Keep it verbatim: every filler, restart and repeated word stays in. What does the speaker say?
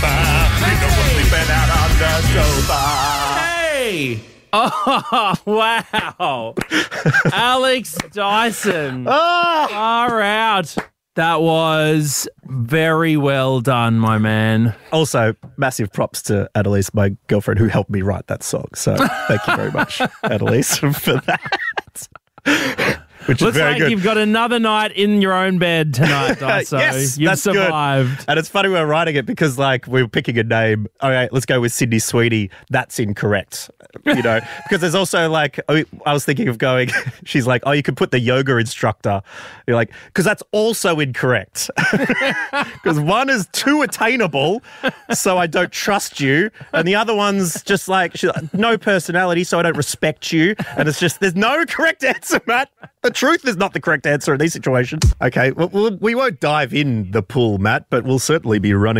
sofa. You know we're sleeping out on the sofa. Hey! Oh, wow. Alex Dyson. Oh. Far out. That was very well done, my man. Also, massive props to Annalise, my girlfriend, who helped me write that song. So thank you very much, Annalise, for that. Which Looks is very like good. you've got another night in your own bed tonight, Dyso. Yes, You've that's survived. good. And it's funny we were writing it because, like, we were picking a name. All right, let's go with Sydney Sweetie. That's incorrect, you know, because there's also, like, I was thinking of going, she's like, oh, you could put the yoga instructor. You're like, because that's also incorrect. Because one is too attainable, so I don't trust you. And the other one's just like, she's like, no personality, so I don't respect you. And it's just, there's no correct answer, Matt. The truth is not the correct answer in these situations. Okay, well, we won't dive in the pool, Matt, but we'll certainly be running